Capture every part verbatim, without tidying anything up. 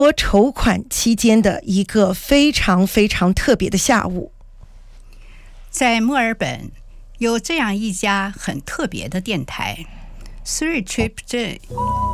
我筹款期间的一个非常非常特别的下午。 在墨尔本有这样一家很特别的电台 Three Triple J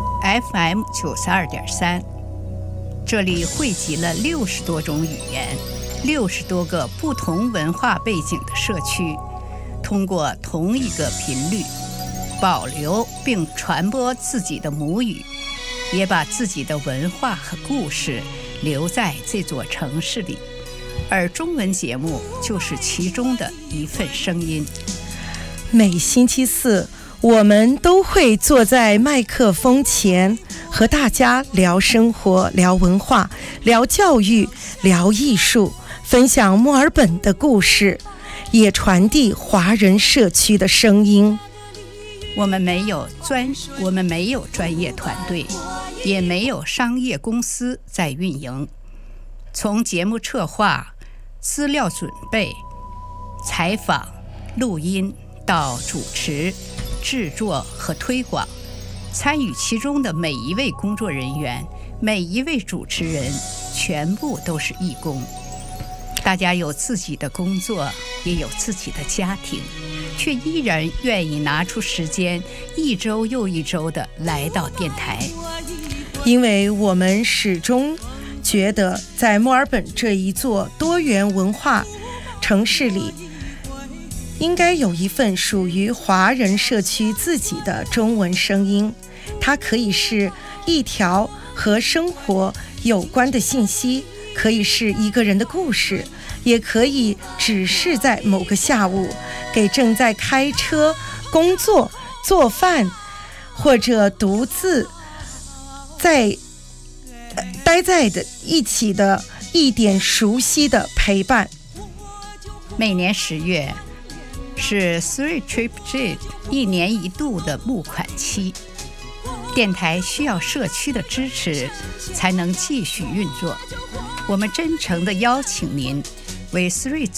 F M 九十二点三，这里汇集了六十多种语言，六十多个不同文化背景的社区，通过同一个频率，保留并传播自己的母语，也把自己的文化和故事留在这座城市里，而中文节目就是其中的一份声音。 每星期四，我们都会坐在麦克风前，和大家聊生活、聊文化、聊教育、聊艺术，分享墨尔本的故事，也传递华人社区的声音。 我们没有专，我们没有专业团队，也没有商业公司在运营。从节目策划、资料准备、采访、录音到主持、制作和推广，参与其中的每一位工作人员、每一位主持人，全部都是义工。大家有自己的工作，也有自己的家庭，却依然愿意拿出时间，一周又一周地来到电台。 因为我们始终觉得，在墨尔本这一座多元文化城市里，应该有一份属于华人社区自己的中文声音。它可以是一条和生活有关的信息，可以是一个人的故事，也可以只是在某个下午给正在开车、工作、做饭或者独自在、呃、待在的一起的一点熟悉的陪伴。 每年十月是 Three Triple J 一年一度的募款期，电台需要社区的支持才能继续运作。我们真诚地邀请您为 Three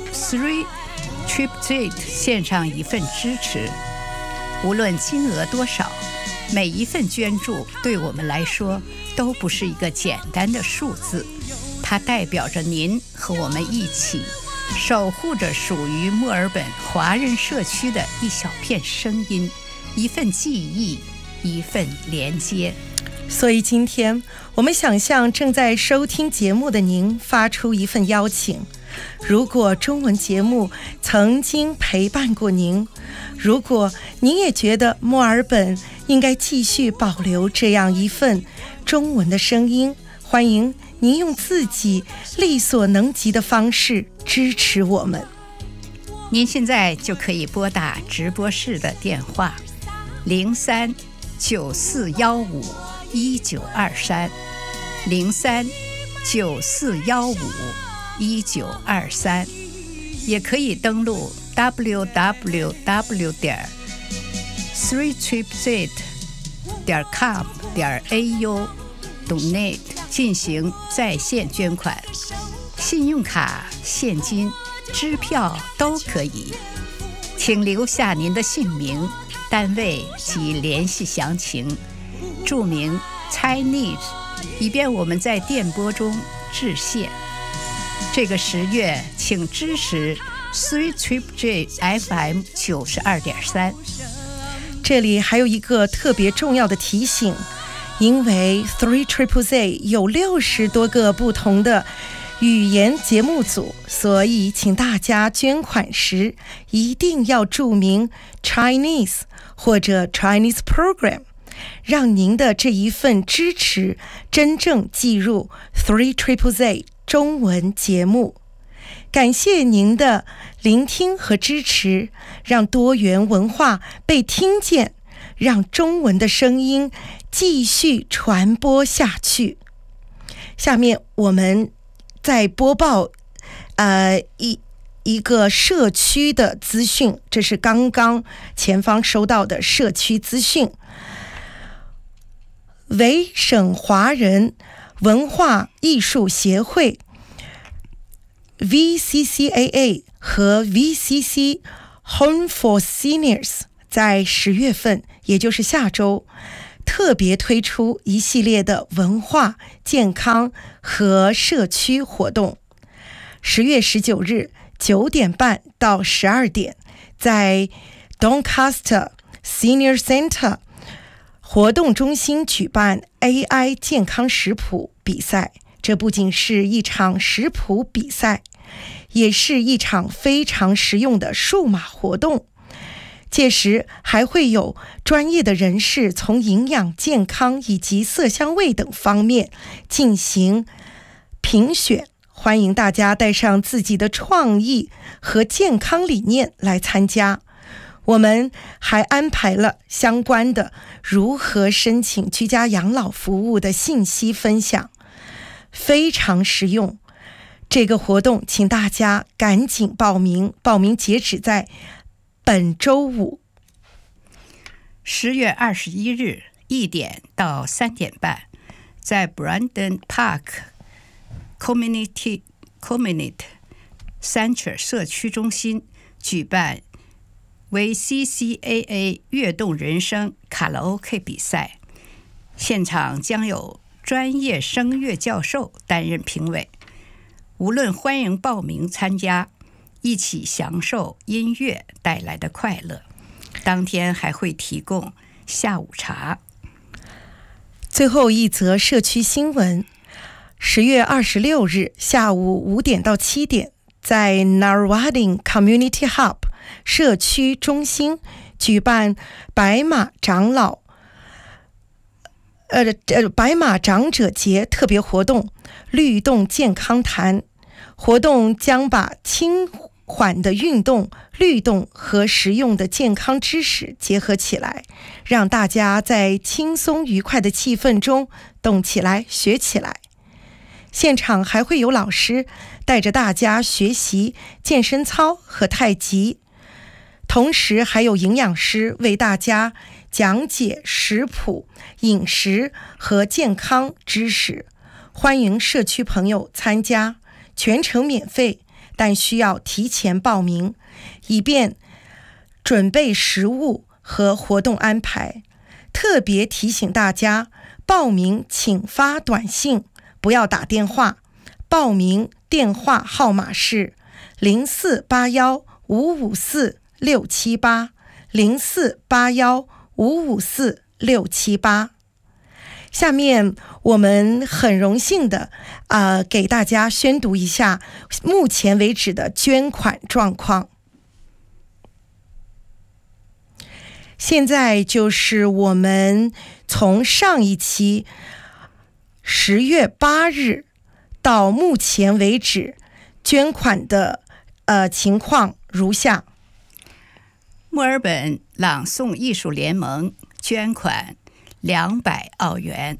Triple J 献上一份支持，无论金额多少，每一份捐助对我们来说都不是一个简单的数字，它代表着您和我们一起守护着属于墨尔本华人社区的一小片声音，一份记忆，一份连接。 所以今天我们想向正在收听节目的您发出一份邀请。如果中文节目曾经陪伴过您，如果您也觉得墨尔本应该继续保留这样一份中文的声音，欢迎您用自己力所能及的方式支持我们。 您现在就可以拨打直播室的电话零三九四幺五一九二三零三九四幺五一九二三，也可以登录 w w w 点 three triple z 点 com 点 a u donate 进行在线捐款，信用卡、现金、支票都可以。请留下您的姓名、单位及联系详情，注明 Chinese， 以便我们在电波中致谢。这个十月，请支持 Three Triple J F M 九十二点三。 这里还有一个特别重要的提醒，因为 Three Triple Z 有六十多个不同的语言节目组，所以请大家捐款时一定要注明 Chinese 或者 Chinese Program， 让您的这一份支持真正计入 Three Triple Z 中文节目。感谢您的聆听和支持，让多元文化被听见，让中文的声音继续传播下去。下面我们再播报呃一一个社区的资讯，这是刚刚前方收到的社区资讯。维省华人文化艺术协会 V C C A A 和 V C C Home for Seniors 在十月份，也就是下周， 特别推出一系列的文化、健康和社区活动。十月十九日九点半到十二点，在 Doncaster Senior Centre 活动中心举办 A I 健康食谱比赛。这不仅是一场食谱比赛，也是一场非常实用的数码活动。届时还会有专业的人士从营养、健康以及色香味等方面进行评选，欢迎大家带上自己的创意和健康理念来参加。我们还安排了相关的如何申请居家养老服务的信息分享，非常实用。这个活动请大家赶紧报名，报名截止在本周五。 十月二十一日一点到三点半，在 Brandon Park Community Community Centre 社区中心举办为 C C A A 跃动人生卡拉 OK 比赛，现场将有专业声乐教授担任评委。无论欢迎报名参加，一起享受音乐带来的快乐。当天还会提供下午茶。 最后一则社区新闻：十月二十六日下午五点到七点，在 Narwading Community Hub 社区中心举办白马长老呃呃白马长者节特别活动——律动健康谈。活动将把轻缓的运动、律动和实用的健康知识结合起来，让大家在轻松愉快的气氛中动起来、学起来。现场还会有老师带着大家学习健身操和太极，同时还有营养师为大家讲解食谱、饮食和健康知识。欢迎社区朋友参加，全程免费，但需要提前报名，以便准备食物和活动安排。特别提醒大家，报名请发短信，不要打电话。报名电话号码是零四八幺五五四六七八零四八幺五五四六七八。下面我们很荣幸的啊、呃，给大家宣读一下目前为止的捐款状况。现在就是我们从上一期十月八日到目前为止捐款的呃情况如下： 墨尔本朗诵艺术联盟捐款两百澳元，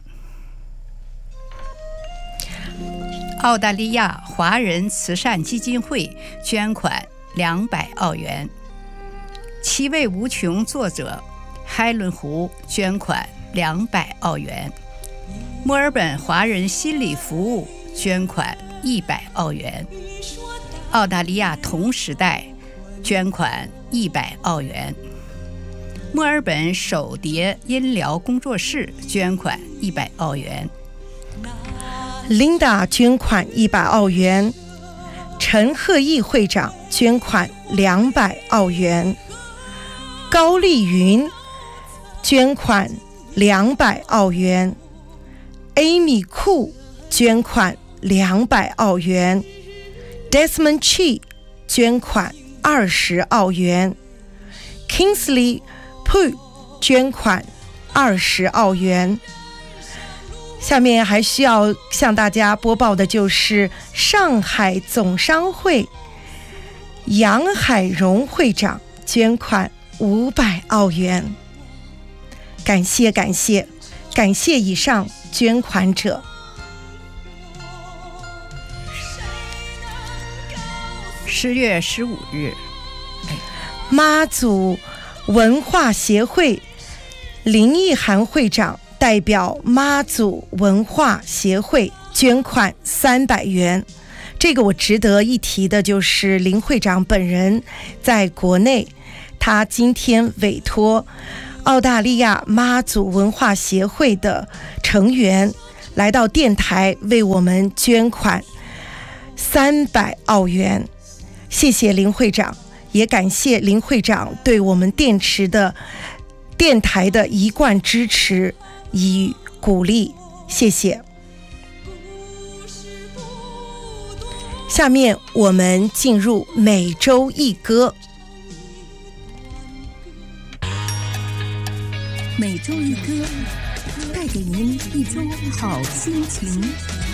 澳大利亚华人慈善基金会捐款两百澳元，其味无穷作者海伦湖捐款两百澳元，墨尔本华人心理服务捐款一百澳元，澳大利亚同时代捐款一百澳元，墨尔本手碟音疗工作室捐款一百澳元， Linda 捐款一百澳元，陈鹤义会长捐款两百澳元，高丽云捐款两百澳元， Amy 库捐款两百澳元， Desmond Chi 捐款二十澳元， Kingsley Poo 捐款二十澳元。下面还需要向大家播报的就是上海总商会杨海荣会长捐款五百澳元。感谢感谢感谢以上捐款者。 十月十五日， 妈祖文化协会林义涵会长代表妈祖文化协会捐款三百元。这个我值得一提的就是林会长本人在国内，他今天委托澳大利亚妈祖文化协会的成员来到电台为我们捐款三百澳元，谢谢林会长，也感谢林会长对我们电池的电台的一贯支持与鼓励，谢谢。下面我们进入每周一歌。 每周一歌，带给您一周好心情。